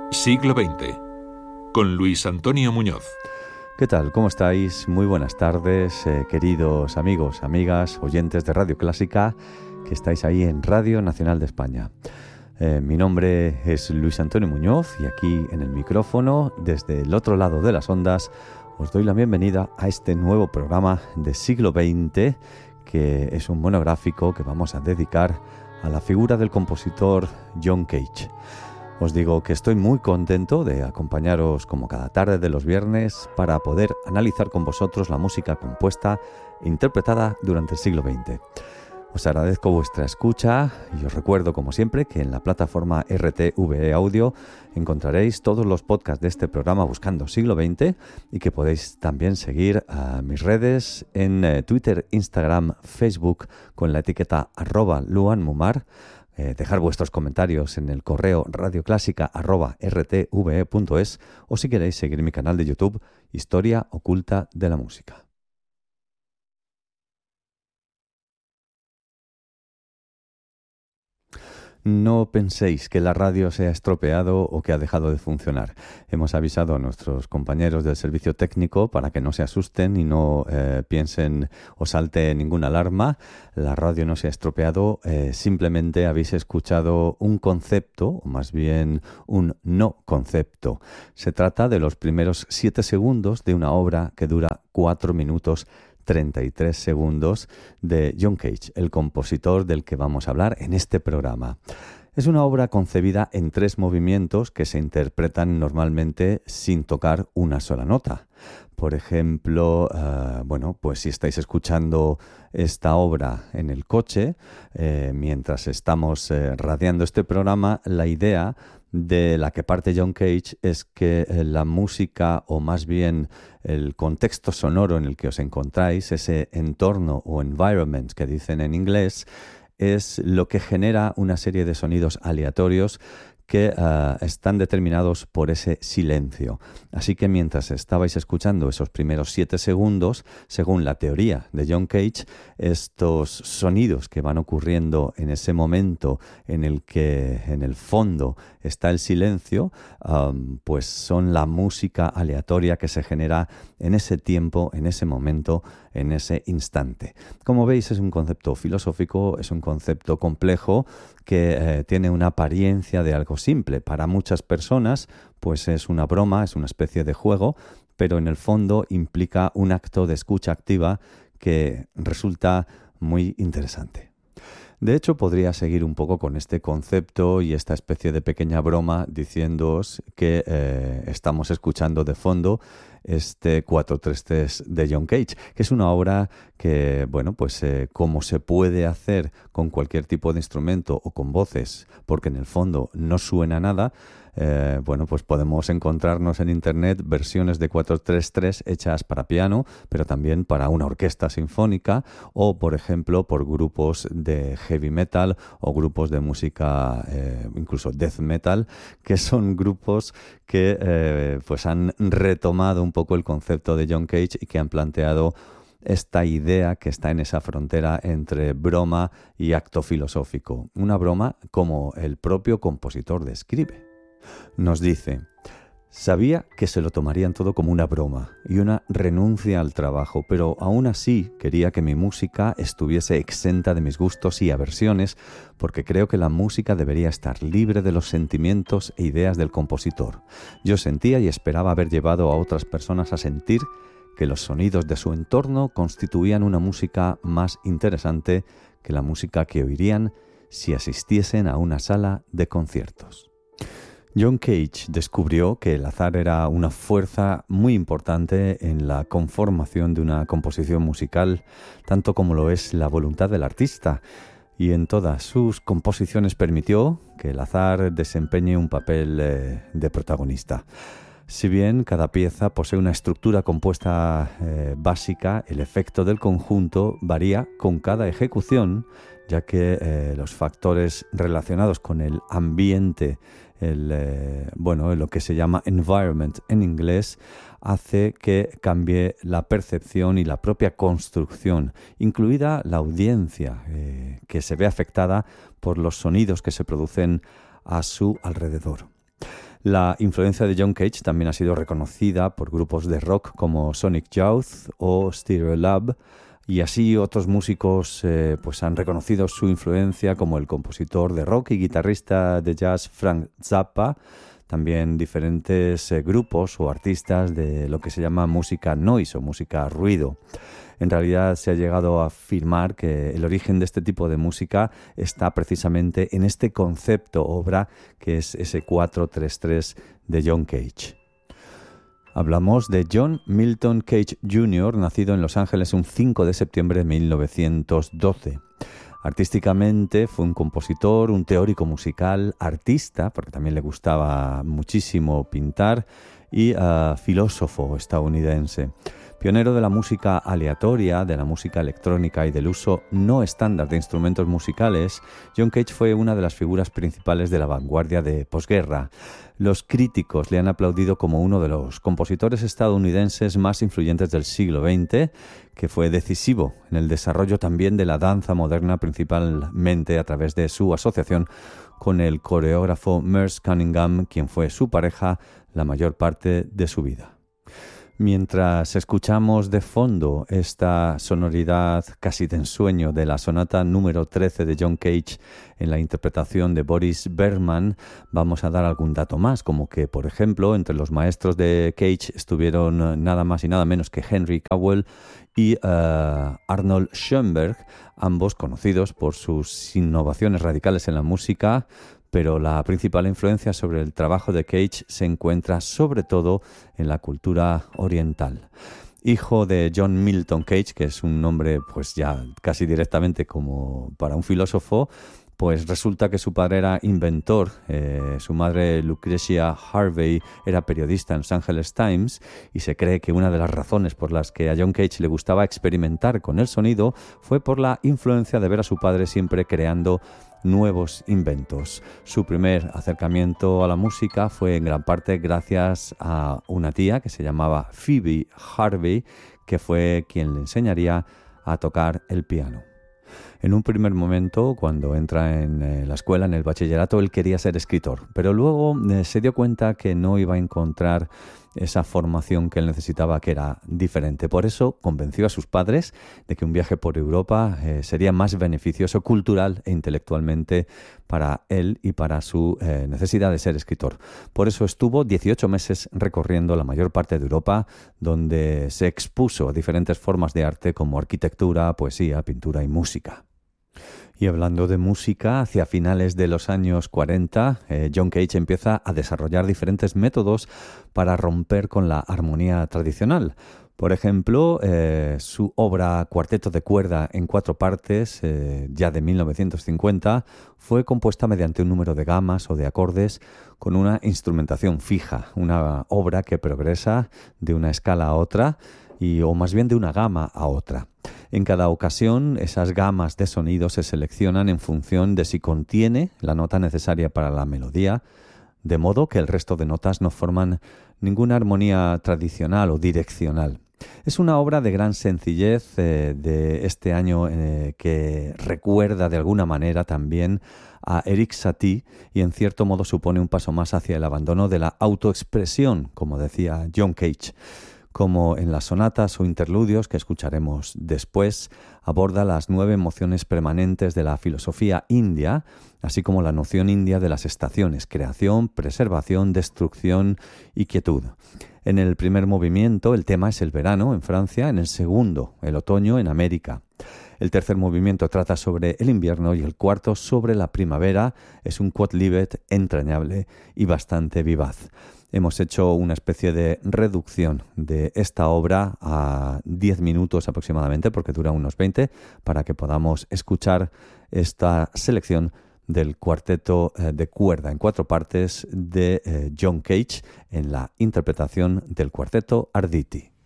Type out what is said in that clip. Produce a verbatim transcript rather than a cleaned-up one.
Siglo veinte, con Luis Antonio Muñoz. ¿Qué tal? ¿Cómo estáis? Muy buenas tardes, eh, queridos amigos, amigas, oyentes de Radio Clásica, que estáis ahí en Radio Nacional de España. Eh, mi nombre es Luis Antonio Muñoz y aquí en el micrófono, desde el otro lado de las ondas, os doy la bienvenida a este nuevo programa de Siglo veinte, que es un monográfico que vamos a dedicar a la figura del compositor John Cage. Os digo que estoy muy contento de acompañaros como cada tarde de los viernes para poder analizar con vosotros la música compuesta e interpretada durante el siglo veinte. Os agradezco vuestra escucha y os recuerdo, como siempre, que en la plataforma R T V E Audio encontraréis todos los podcasts de este programa buscando siglo veinte y que podéis también seguir a mis redes en eh, Twitter, Instagram, Facebook con la etiqueta arroba luanmumar. Eh, dejar vuestros comentarios en el correo radioclásica arroba r t v e punto es o si queréis seguir mi canal de YouTube Historia Oculta de la Música. No penséis que la radio se ha estropeado o que ha dejado de funcionar. Hemos avisado a nuestros compañeros del servicio técnico para que no se asusten y no eh, piensen o salte ninguna alarma. La radio no se ha estropeado, eh, simplemente habéis escuchado un concepto, o más bien un no concepto. Se trata de los primeros siete segundos de una obra que dura cuatro minutos treinta y tres segundos de John Cage, el compositor del que vamos a hablar en este programa. Es una obra concebida en tres movimientos que se interpretan normalmente sin tocar una sola nota. Por ejemplo, uh, bueno, pues si estáis escuchando esta obra en el coche, eh, mientras estamos eh, radiando este programa, la idea de la que parte John Cage es que eh, la música, o más bien el contexto sonoro en el que os encontráis, ese entorno o environment que dicen en inglés, es lo que genera una serie de sonidos aleatorios que uh, están determinados por ese silencio. Así que mientras estabais escuchando esos primeros siete segundos, según la teoría de John Cage, estos sonidos que van ocurriendo en ese momento en el que en el fondo está el silencio, um, pues son la música aleatoria que se genera en ese tiempo, en ese momento, en ese instante. Como veis, es un concepto filosófico, es un concepto complejo que eh, tiene una apariencia de algo simple. Para muchas personas, pues es una broma, es una especie de juego, pero en el fondo implica un acto de escucha activa que resulta muy interesante. De hecho, podría seguir un poco con este concepto y esta especie de pequeña broma diciéndoos que eh, estamos escuchando de fondo este cuatro tres tres de John Cage, que es una obra que, bueno, pues eh, como se puede hacer con cualquier tipo de instrumento o con voces, porque en el fondo no suena nada, eh, bueno, pues podemos encontrarnos en internet versiones de cuatro tres tres hechas para piano, pero también para una orquesta sinfónica o, por ejemplo, por grupos de heavy metal o grupos de música, eh, incluso death metal, que son grupos que eh, pues han retomado un poco el concepto de John Cage y que han planteado esta idea que está en esa frontera entre broma y acto filosófico. Una broma como el propio compositor describe. Nos dice: sabía que se lo tomarían todo como una broma y una renuncia al trabajo, pero aún así quería que mi música estuviese exenta de mis gustos y aversiones, porque creo que la música debería estar libre de los sentimientos e ideas del compositor. Yo sentía y esperaba haber llevado a otras personas a sentir que los sonidos de su entorno constituían una música más interesante que la música que oirían si asistiesen a una sala de conciertos. John Cage descubrió que el azar era una fuerza muy importante en la conformación de una composición musical, tanto como lo es la voluntad del artista, y en todas sus composiciones permitió que el azar desempeñe un papel eh, de protagonista. Si bien cada pieza posee una estructura compuesta eh, básica, el efecto del conjunto varía con cada ejecución, ya que eh, los factores relacionados con el ambiente, el, eh, bueno, lo que se llama environment en inglés, hace que cambie la percepción y la propia construcción, incluida la audiencia, eh, que se ve afectada por los sonidos que se producen a su alrededor. La influencia de John Cage también ha sido reconocida por grupos de rock como Sonic Youth o Stereolab, y así otros músicos eh, pues han reconocido su influencia, como el compositor de rock y guitarrista de jazz Frank Zappa, también diferentes eh, grupos o artistas de lo que se llama música noise o música ruido. En realidad se ha llegado a afirmar que el origen de este tipo de música está precisamente en este concepto obra que es ese cuatro tres tres de John Cage. Hablamos de John Milton Cage junior, nacido en Los Ángeles un cinco de septiembre de mil novecientos doce. Artísticamente fue un compositor, un teórico musical, artista, porque también le gustaba muchísimo pintar, y uh, filósofo estadounidense. Pionero de la música aleatoria, de la música electrónica y del uso no estándar de instrumentos musicales, John Cage fue una de las figuras principales de la vanguardia de posguerra. Los críticos le han aplaudido como uno de los compositores estadounidenses más influyentes del siglo veinte, que fue decisivo en el desarrollo también de la danza moderna, principalmente a través de su asociación con el coreógrafo Merce Cunningham, quien fue su pareja la mayor parte de su vida. Mientras escuchamos de fondo esta sonoridad casi de ensueño de la sonata número trece de John Cage en la interpretación de Boris Bergman, vamos a dar algún dato más, como que, por ejemplo, entre los maestros de Cage estuvieron nada más y nada menos que Henry Cowell y uh, Arnold Schoenberg, ambos conocidos por sus innovaciones radicales en la música, pero la principal influencia sobre el trabajo de Cage se encuentra sobre todo en la cultura oriental. Hijo de John Milton Cage, que es un nombre pues ya casi directamente como para un filósofo, pues resulta que su padre era inventor, eh, su madre Lucretia Harvey era periodista en Los Angeles Times, y se cree que una de las razones por las que a John Cage le gustaba experimentar con el sonido fue por la influencia de ver a su padre siempre creando nuevos inventos. Su primer acercamiento a la música fue en gran parte gracias a una tía que se llamaba Phoebe Harvey, que fue quien le enseñaría a tocar el piano. En un primer momento, cuando entra en eh, la escuela, en el bachillerato, él quería ser escritor, pero luego eh, se dio cuenta que no iba a encontrar esa formación que él necesitaba, que era diferente. Por eso convenció a sus padres de que un viaje por Europa eh, sería más beneficioso cultural e intelectualmente para él y para su eh, necesidad de ser escritor. Por eso estuvo dieciocho meses recorriendo la mayor parte de Europa, donde se expuso a diferentes formas de arte como arquitectura, poesía, pintura y música. Y hablando de música, hacia finales de los años cuarenta, eh, John Cage empieza a desarrollar diferentes métodos para romper con la armonía tradicional. Por ejemplo, eh, su obra Cuarteto de cuerda en cuatro partes, eh, ya de mil novecientos cincuenta, fue compuesta mediante un número de gamas o de acordes con una instrumentación fija, una obra que progresa de una escala a otra, y, o más bien de una gama a otra. En cada ocasión, esas gamas de sonido se seleccionan en función de si contiene la nota necesaria para la melodía, de modo que el resto de notas no forman ninguna armonía tradicional o direccional. Es una obra de gran sencillez eh, de este año eh, que recuerda de alguna manera también a Erik Satie y en cierto modo supone un paso más hacia el abandono de la autoexpresión, como decía John Cage. Como en las sonatas o interludios que escucharemos después, aborda las nueve emociones permanentes de la filosofía india, así como la noción india de las estaciones: creación, preservación, destrucción y quietud. En el primer movimiento el tema es el verano en Francia, en el segundo el otoño en América. El tercer movimiento trata sobre el invierno y el cuarto sobre la primavera. Es un quodlibet entrañable y bastante vivaz. Hemos hecho una especie de reducción de esta obra a diez minutos aproximadamente, porque dura unos veinte, para que podamos escuchar esta selección del cuarteto eh, de cuerda en cuatro partes de eh, John Cage en la interpretación del cuarteto Arditi.